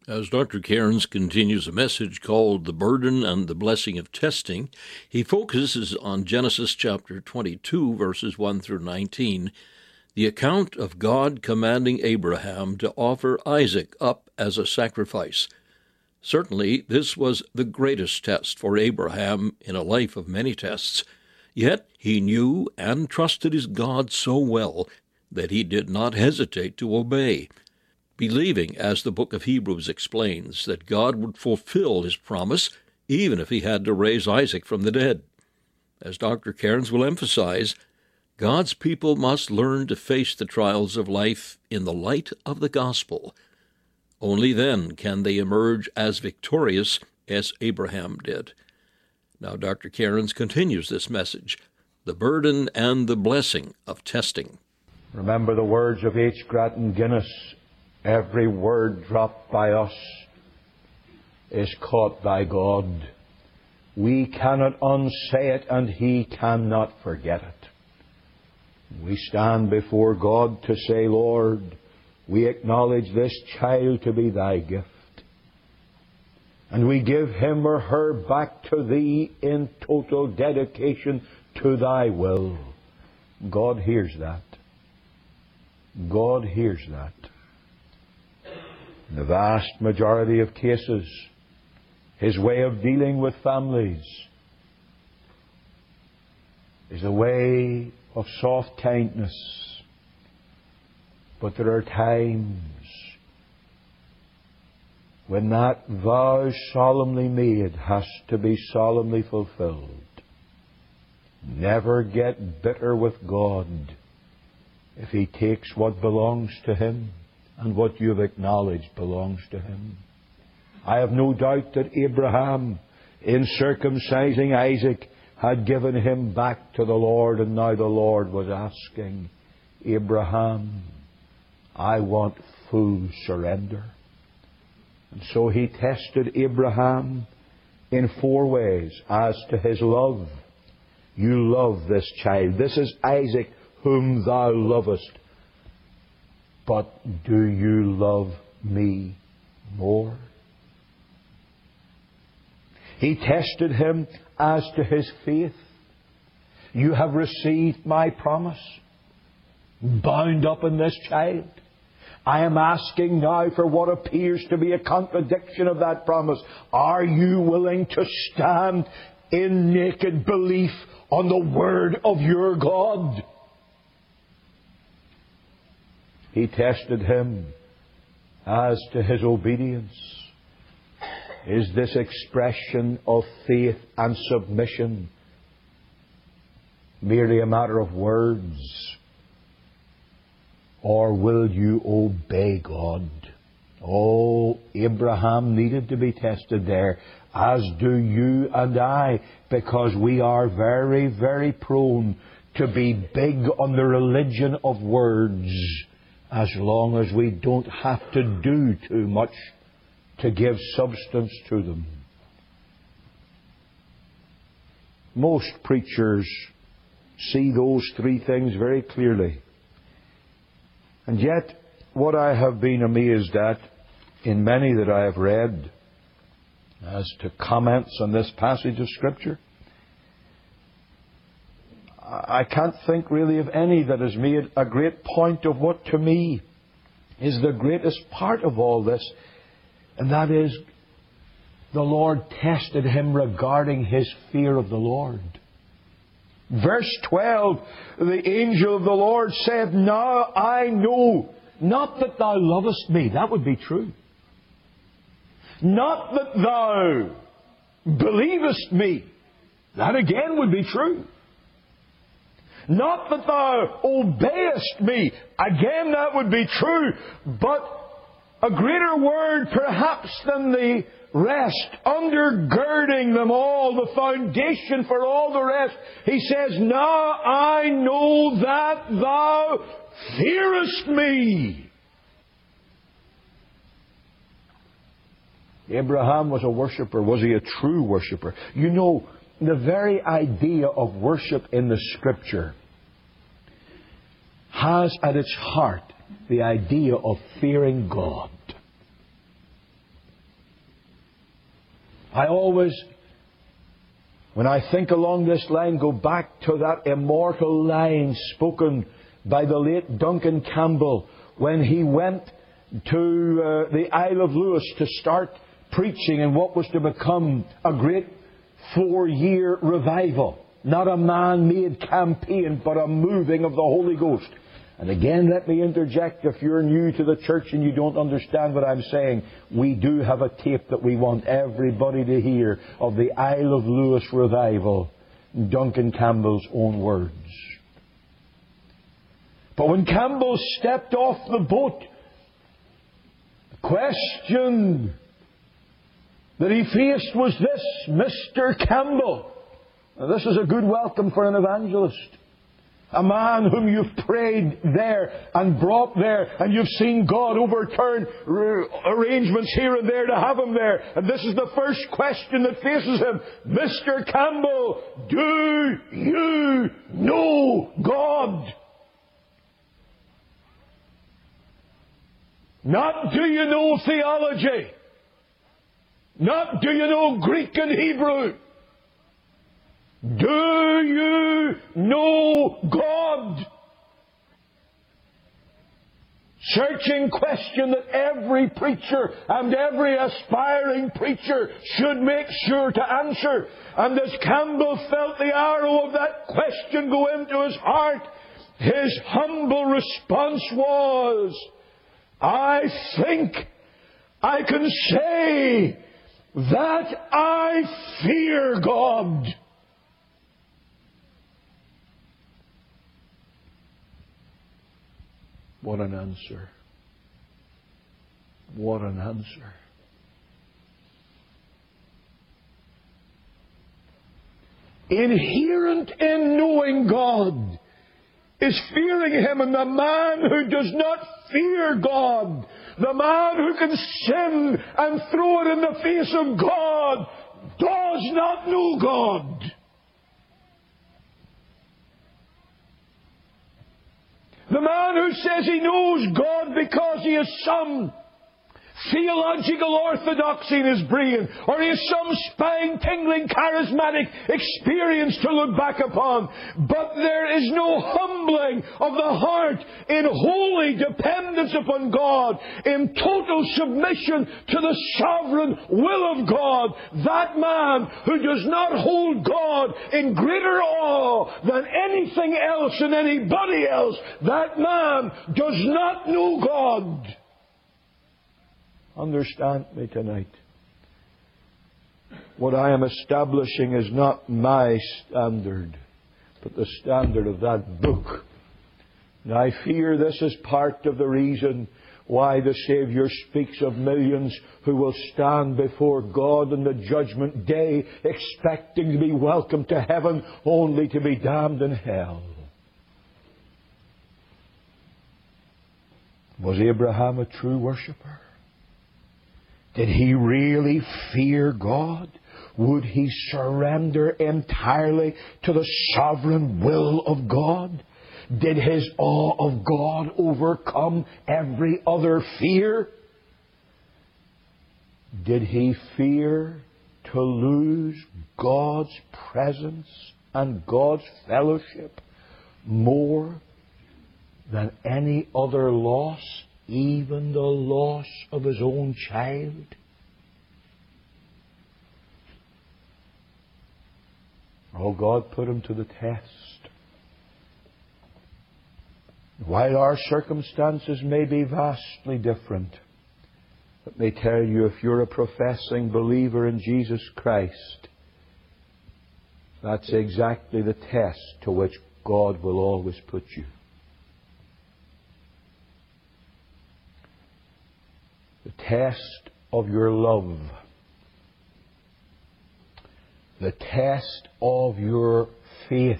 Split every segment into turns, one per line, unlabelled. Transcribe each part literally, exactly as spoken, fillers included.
As Doctor Cairns continues a message called The Burden and the Blessing of Testing, he focuses on Genesis chapter twenty-two, verses one through nineteen, the account of God commanding Abraham to offer Isaac up as a sacrifice. Certainly, this was the greatest test for Abraham in a life of many tests, yet he knew and trusted his God so well that he did not hesitate to obey, believing, as the book of Hebrews explains, that God would fulfill his promise even if he had to raise Isaac from the dead. As Doctor Cairns will emphasize, God's people must learn to face the trials of life in the light of the gospel. Only then can they emerge as victorious as Abraham did. Now Doctor Cairns continues this message, The Burden and the Blessing of Testing.
Remember the words of H. Grattan Guinness, every word dropped by us is caught by God. We cannot unsay it, and He cannot forget it. We stand before God to say, Lord, we acknowledge this child to be Thy gift. And we give him or her back to Thee in total dedication to Thy will. God hears that. God hears that. In the vast majority of cases, His way of dealing with families is a way of soft kindness. But there are times when that vow solemnly made has to be solemnly fulfilled. Never get bitter with God if He takes what belongs to Him and what you've acknowledged belongs to Him. I have no doubt that Abraham, in circumcising Isaac, had given him back to the Lord, and now the Lord was asking, Abraham, I want full surrender. And so He tested Abraham in four ways as to his love. You love this child. This is Isaac whom thou lovest. But do you love me more? He tested him as to his faith. You have received my promise, bound up in this child. I am asking now for what appears to be a contradiction of that promise. Are you willing to stand in naked belief on the word of your God? He tested him as to his obedience. Is this expression of faith and submission merely a matter of words? Or will you obey God? Oh, Abraham needed to be tested there, as do you and I, because we are very, very prone to be big on the religion of words, as long as we don't have to do too much to give substance to them. Most preachers see those three things very clearly. And yet, what I have been amazed at in many that I have read as to comments on this passage of Scripture, I can't think really of any that has made a great point of what to me is the greatest part of all this, and that is the Lord tested him regarding his fear of the Lord. Verse twelve, the angel of the Lord said, Now I know, not that thou lovest me, that would be true. Not that thou believest me, that again would be true. Not that thou obeyest me, again that would be true. But a greater word perhaps than the rest, undergirding them all, the foundation for all the rest. He says, Now I know that thou fearest me. Abraham was a worshipper. Was he a true worshipper? You know, the very idea of worship in the Scripture has at its heart the idea of fearing God. I always, when I think along this line, go back to that immortal line spoken by the late Duncan Campbell when he went to uh, the Isle of Lewis to start preaching in what was to become a great four-year revival. Not a man-made campaign, but a moving of the Holy Ghost. And again, let me interject, if you're new to the church and you don't understand what I'm saying, we do have a tape that we want everybody to hear of the Isle of Lewis revival, in Duncan Campbell's own words. But when Campbell stepped off the boat, the question that he faced was this: Mister Campbell. Now, this is a good welcome for an evangelist. A man whom you've prayed there and brought there, and you've seen God overturn arrangements here and there to have him there. And this is the first question that faces him. Mister Campbell, do you know God? Not do you know theology. Not do you know Greek and Hebrew. Do you know God? Searching question that every preacher and every aspiring preacher should make sure to answer. And as Campbell felt the arrow of that question go into his heart, his humble response was, I think I can say that I fear God. What an answer. What an answer. Inherent in knowing God is fearing Him, and the man who does not fear God, the man who can sin and throw it in the face of God, does not know God. The man who says he knows God because he has some theological orthodoxy in his brain, or he has some spine-tingling charismatic experience to look back upon, but there is no humbling of the heart in holy dependence upon God, in total submission to the sovereign will of God. That man who does not hold God in greater awe than anything else and anybody else, that man does not know God. Understand me tonight. What I am establishing is not my standard, but the standard of that book. And I fear this is part of the reason why the Saviour speaks of millions who will stand before God on the judgment day, expecting to be welcomed to heaven, only to be damned in hell. Was Abraham a true worshipper? Did he really fear God? Would he surrender entirely to the sovereign will of God? Did his awe of God overcome every other fear? Did he fear to lose God's presence and God's fellowship more than any other loss? Even the loss of his own child? Oh, God put him to the test. While our circumstances may be vastly different, let me tell you, if you're a professing believer in Jesus Christ, that's exactly the test to which God will always put you. The test of your love. The test of your faith.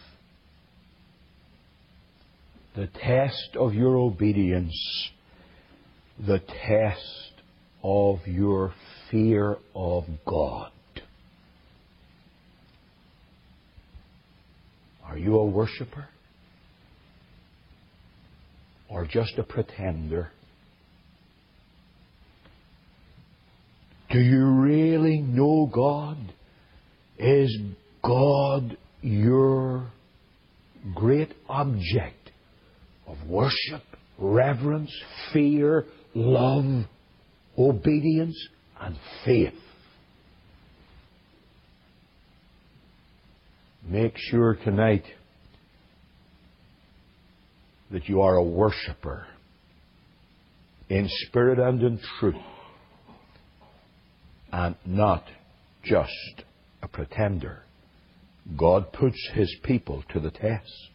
The test of your obedience. The test of your fear of God. Are you a worshipper? Or just a pretender? Do you really know God? Is God your great object of worship, reverence, fear, love, obedience, and faith? Make sure tonight that you are a worshipper in spirit and in truth, and not just a pretender. God puts His people to the test.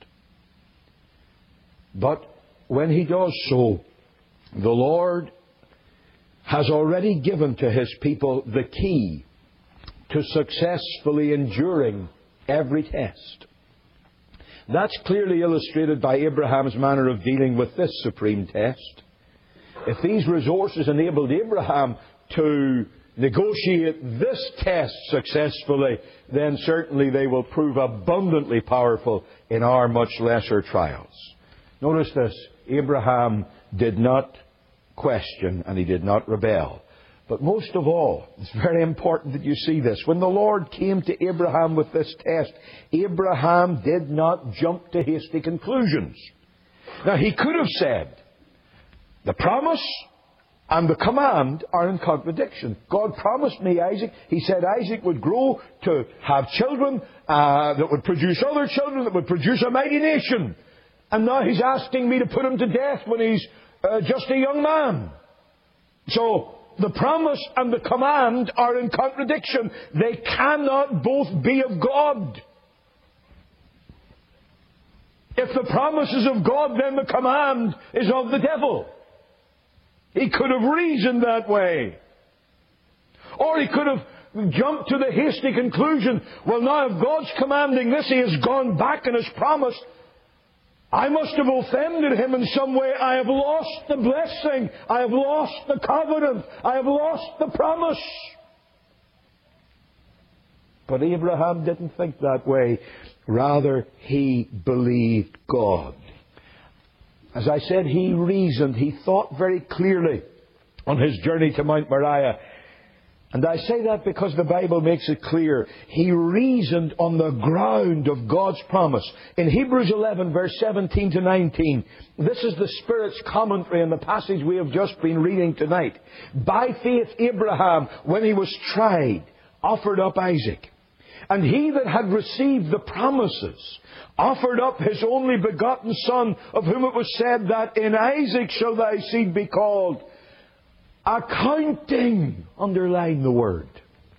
But when He does so, the Lord has already given to His people the key to successfully enduring every test. That's clearly illustrated by Abraham's manner of dealing with this supreme test. If these resources enabled Abraham to negotiate this test successfully, then certainly they will prove abundantly powerful in our much lesser trials. Notice this: Abraham did not question and he did not rebel. But most of all, it's very important that you see this. When the Lord came to Abraham with this test, Abraham did not jump to hasty conclusions. Now, he could have said, the promise and the command are in contradiction. God promised me Isaac. He said Isaac would grow to have children uh, that would produce other children, that would produce a mighty nation. And now He's asking me to put him to death when he's uh, just a young man. So, the promise and the command are in contradiction. They cannot both be of God. If the promise is of God, then the command is of the devil. He could have reasoned that way. Or he could have jumped to the hasty conclusion, well, now if God's commanding this, He has gone back and has promised, I must have offended Him in some way. I have lost the blessing. I have lost the covenant. I have lost the promise. But Abraham didn't think that way. Rather, he believed God. As I said, he reasoned. He thought very clearly on his journey to Mount Moriah. And I say that because the Bible makes it clear. He reasoned on the ground of God's promise. In Hebrews eleven, verse seventeen to nineteen, this is the Spirit's commentary on the passage we have just been reading tonight. By faith, Abraham, when he was tried, offered up Isaac. And he that had received the promises offered up his only begotten son, of whom it was said that in Isaac shall thy seed be called. Accounting, underline the word.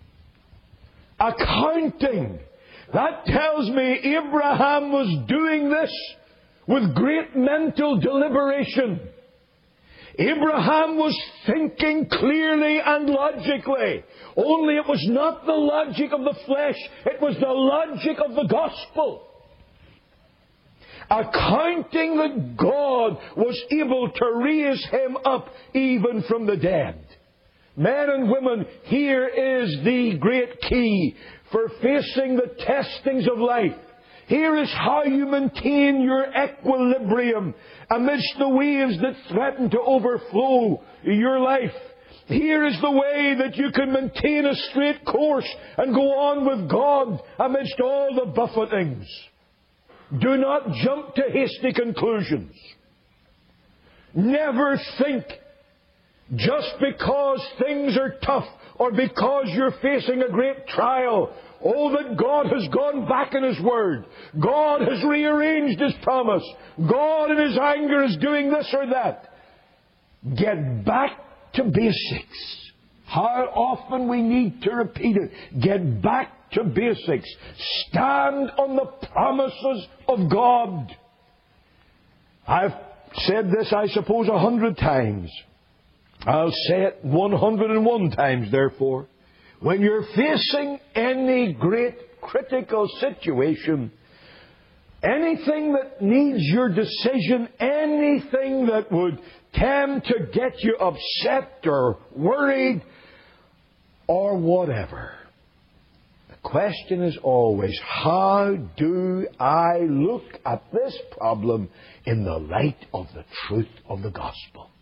Accounting. That tells me Abraham was doing this with great mental deliberation. Abraham was thinking clearly and logically. Only it was not the logic of the flesh, it was the logic of the gospel. Accounting that God was able to raise him up even from the dead. Men and women, here is the great key for facing the testings of life. Here is how you maintain your equilibrium amidst the waves that threaten to overflow your life. Here is the way that you can maintain a straight course and go on with God amidst all the buffetings. Do not jump to hasty conclusions. Never think just because things are tough or because you're facing a great trial, oh, that God has gone back in His Word. God has rearranged His promise. God in His anger is doing this or that. Get back to basics. How often we need to repeat it. Get back to basics. Stand on the promises of God. I've said this, I suppose, a hundred times. I'll say it one hundred and one times, therefore. When you're facing any great critical situation, anything that needs your decision, anything that would tend to get you upset or worried or whatever, the question is always, how do I look at this problem in the light of the truth of the gospel?